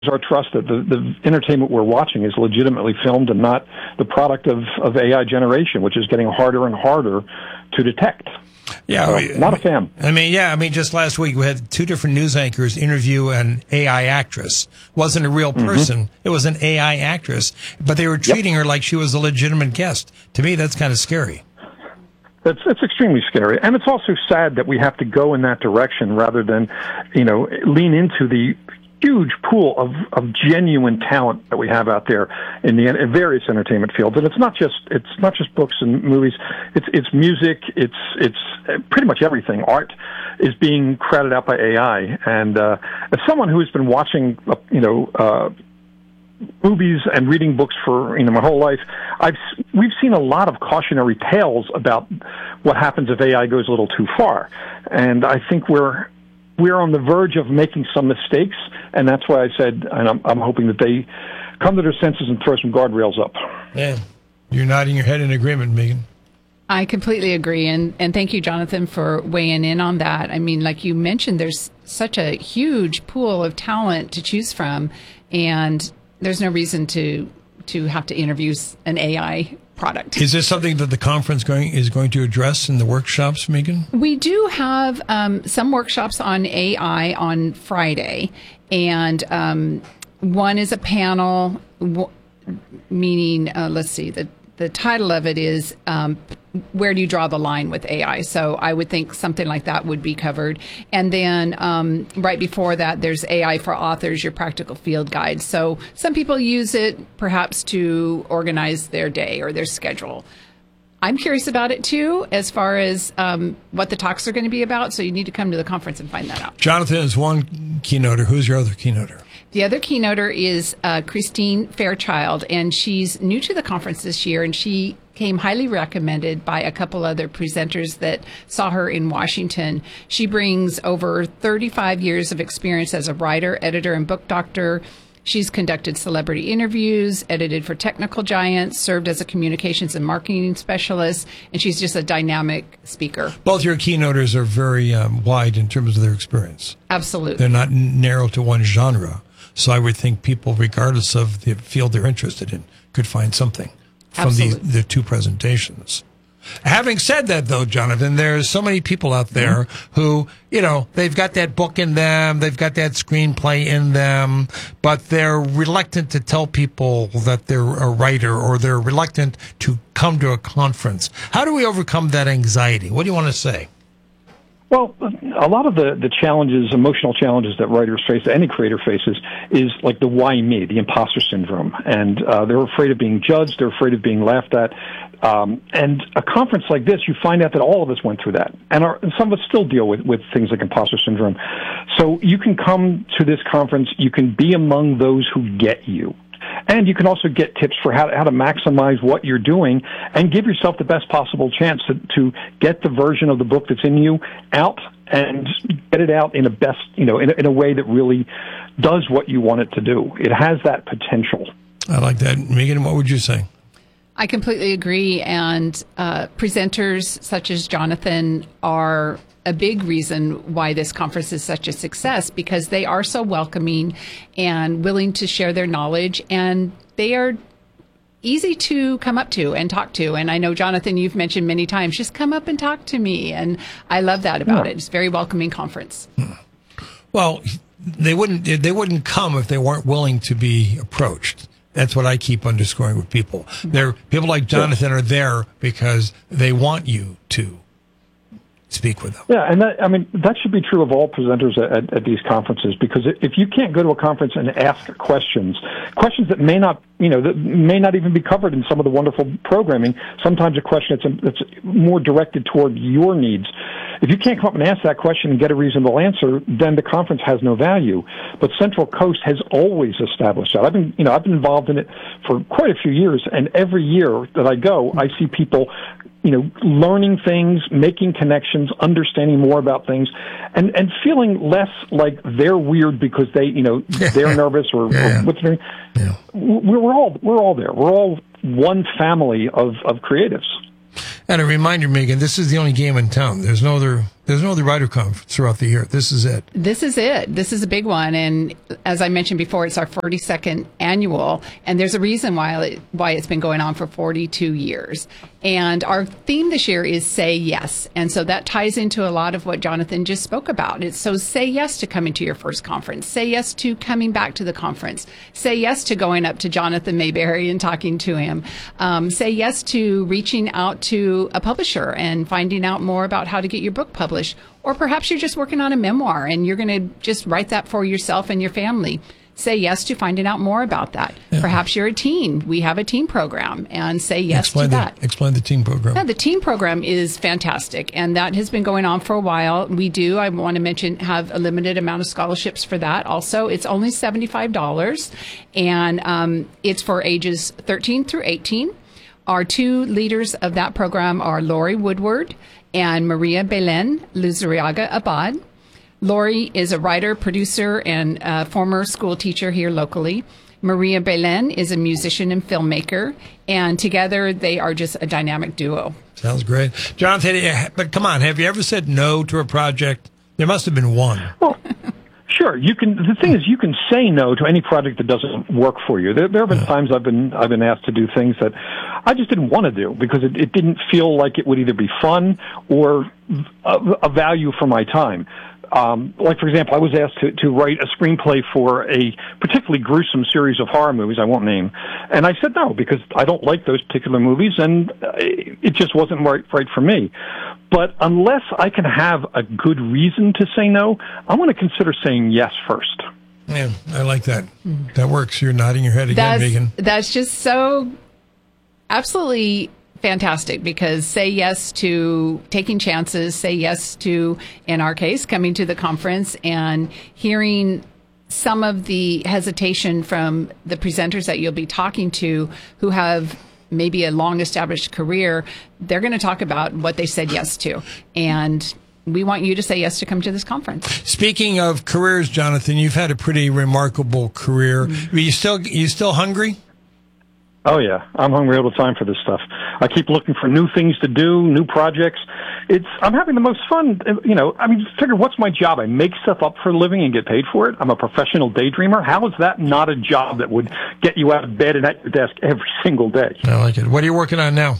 our trust that the entertainment we're watching is legitimately filmed and not the product of AI generation, which is getting harder and harder to detect. Yeah, so, not a fan. I mean, just last week we had 2 different news anchors interview an AI actress. It wasn't a real person; it was an AI actress, but they were treating her like she was a legitimate guest. To me, that's kind of scary. It's extremely scary, and it's also sad that we have to go in that direction rather than, lean into the huge pool of genuine talent that we have out there in various entertainment fields. And it's not just books and movies. It's music. It's pretty much everything. Art is being crowded out by AI. And as someone who has been watching, movies and reading books for my whole life, we've seen a lot of cautionary tales about what happens if AI goes a little too far. And I think we're on the verge of making some mistakes, and that's why I said, and I'm hoping that they come to their senses and throw some guardrails up. Yeah, you're nodding your head in agreement, Megan. I completely agree, and thank you, Jonathan, for weighing in on that. I mean, like you mentioned, there's such a huge pool of talent to choose from, and there's no reason to have to interview an AI product. Is this something that the conference is going to address in the workshops, Megan? We do have some workshops on AI on Friday, and one is a panel, meaning, let's see, the title of it is where do you draw the line with AI? So I would think something like that would be covered. And then right before that, there's AI for Authors, your practical field guide. So some people use it perhaps to organize their day or their schedule. I'm curious about it, too, as far as what the talks are going to be about. So you need to come to the conference and find that out. Jonathan is one keynoter. Who's your other keynoter? The other keynoter is Christine Fairchild, and she's new to the conference this year, and she came highly recommended by a couple other presenters that saw her in Washington. She brings over 35 years of experience as a writer, editor, and book doctor. She's conducted celebrity interviews, edited for technical giants, served as a communications and marketing specialist, and she's just a dynamic speaker. Both your keynoters are very wide in terms of their experience. Absolutely. They're not narrow to one genre. So I would think people, regardless of the field they're interested in, could find something from the 2 presentations. Having said that, though, Jonathan, there's so many people out there who, they've got that book in them, they've got that screenplay in them, but they're reluctant to tell people that they're a writer, or they're reluctant to come to a conference. How do we overcome that anxiety? What do you want to say? Well, a lot of the challenges, emotional challenges that writers face, that any creator faces, is like the why me, the imposter syndrome. And they're afraid of being judged, they're afraid of being laughed at. And a conference like this, you find out that all of us went through that. And some of us still deal with things like imposter syndrome. So you can come to this conference, you can be among those who get you. And you can also get tips for how to maximize what you're doing and give yourself the best possible chance to get the version of the book that's in you out and get it out in in a way that really does what you want it to do. It has that potential. I like that. Megan, what would you say? I completely agree. And presenters such as Jonathan are a big reason why this conference is such a success, because they are so welcoming and willing to share their knowledge, and they are easy to come up to and talk to. And I know, Jonathan, you've mentioned many times, just come up and talk to me. And I love that about it. It's a very welcoming conference. Well, they wouldn't come if they weren't willing to be approached. That's what I keep underscoring with people. People like Jonathan are there because they want you to speak with them. Yeah, and that should be true of all presenters at these conferences, because if you can't go to a conference and ask questions that may not even be covered in some of the wonderful programming, sometimes a question that's more directed toward your needs. If you can't come up and ask that question and get a reasonable answer, then the conference has no value. But Central Coast has always established that. I've been involved in it for quite a few years, and every year that I go, I see people learning things, making connections, understanding more about things, and feeling less like they're weird because they're nervous or what's their. Yeah. We're all there. We're all one family of creatives. And a reminder, Megan, this is the only game in town. There's no other There's no other writer conference throughout the year. This is it. This is it. This is a big one. And as I mentioned before, it's our 42nd annual. And there's a reason why it's been going on for 42 years. And our theme this year is Say Yes. And so that ties into a lot of what Jonathan just spoke about. It's so say yes to coming to your first conference. Say yes to coming back to the conference. Say yes to going up to Jonathan Mayberry and talking to him. Say yes to reaching out to a publisher and finding out more about how to get your book published. Or perhaps you're just working on a memoir and you're going to just write that for yourself and your family. Say yes to finding out more about that. Yeah. Perhaps you're a teen. We have a teen program, and say yes to that. Explain the teen program. Yeah, the teen program is fantastic, and that has been going on for a while. We do, I want to mention, have a limited amount of scholarships for that. Also, it's only $75, and it's for ages 13 through 18. Our two leaders of that program are Lori Woodward and Maria Belen Luzuriaga Abad. Lori is a writer, producer, and a former school teacher here locally. Maria Belen is a musician and filmmaker, and together they are just a dynamic duo. Sounds great. Jonathan, but come on, have you ever said no to a project? There must have been one. Well, sure. You can. The thing is, you can say no to any project that doesn't work for you. There have been times I've been asked to do things that I just didn't want to do because it didn't feel like it would either be fun or a value for my time. Like, for example, I was asked to write a screenplay for a particularly gruesome series of horror movies I won't name. And I said no, because I don't like those particular movies, and it just wasn't right for me. But unless I can have a good reason to say no, I want to consider saying yes first. Yeah, I like that. That works. You're nodding your head again, Megan. That's just so absolutely fantastic, because say yes to taking chances, say yes to, in our case, coming to the conference and hearing some of the hesitation from the presenters that you'll be talking to who have maybe a long established career. They're going to talk about what they said yes to. And we want you to say yes to come to this conference. Speaking of careers, Jonathan, you've had a pretty remarkable career. Mm-hmm. You still hungry? Oh, yeah. I'm hungry all the time for this stuff. I keep looking for new things to do, new projects. I'm having the most fun, figure, what's my job? I make stuff up for a living and get paid for it. I'm a professional daydreamer. How is that not a job that would get you out of bed and at your desk every single day? I like it. What are you working on now?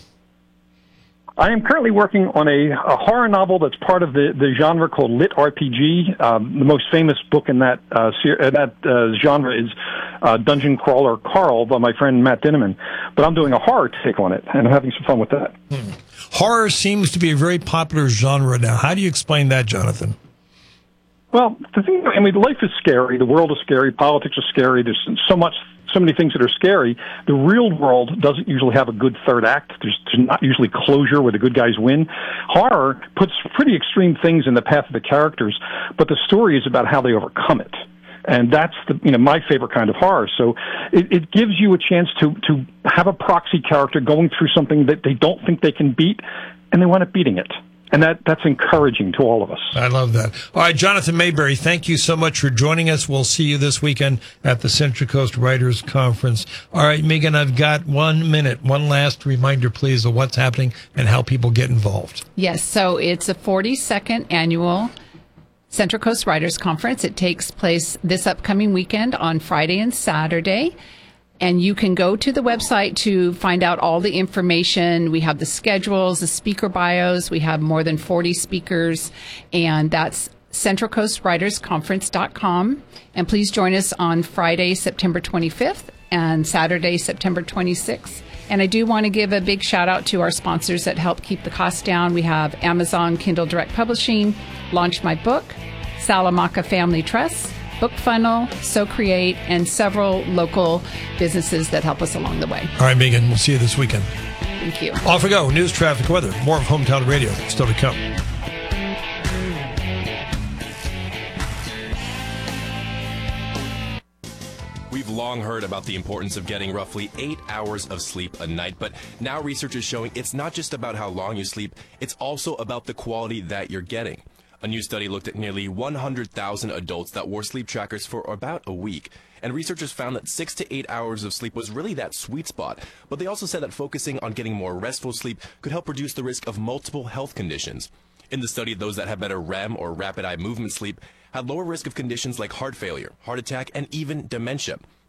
I am currently working on a horror novel that's part of the genre called Lit RPG. The most famous book in that genre is Dungeon Crawler Carl by my friend Matt Dinneman. But I'm doing a horror take on it, and I'm having some fun with that. Horror seems to be a very popular genre now. How do you explain that, Jonathan? Well, life is scary. The world is scary. Politics are scary. There's so many things that are scary. The real world doesn't usually have a good third act. There's not usually closure where the good guys win. Horror puts pretty extreme things in the path of the characters, but the story is about how they overcome it. And that's my favorite kind of horror. So it gives you a chance to have a proxy character going through something that they don't think they can beat, and they wind up beating it. And that's encouraging to all of us. I love that. All right, Jonathan Mayberry, thank you so much for joining us. We'll see you this weekend at the Central Coast Writers Conference. All right, Megan, I've got 1 minute. One last reminder, please, of what's happening and how people get involved. Yes, so it's a 42nd annual Central Coast Writers Conference. It takes place this upcoming weekend on Friday and Saturday. And you can go to the website to find out all the information. We have the schedules, the speaker bios. We have more than 40 speakers, and that's centralcoastwritersconference.com. And please join us on Friday, September 25th and Saturday, September 26th. And I do want to give a big shout out to our sponsors that help keep the costs down. We have Amazon Kindle Direct Publishing, Launch My Book, Salamanca Family Trust, BookFunnel, SoCreate, and several local businesses that help us along the way. All right, Megan, we'll see you this weekend. Thank you. Off we go. News, traffic, weather. More of Hometown Radio still to come. We've long heard about the importance of getting roughly 8 hours of sleep a night, but now research is showing it's not just about how long you sleep, it's also about the quality that you're getting. A new study looked at nearly 100,000 adults that wore sleep trackers for about a week, and researchers found that 6 to 8 hours of sleep was really that sweet spot. But they also said that focusing on getting more restful sleep could help reduce the risk of multiple health conditions. In the study, those that had better REM or rapid eye movement sleep had lower risk of conditions like heart failure, heart attack, and even dementia.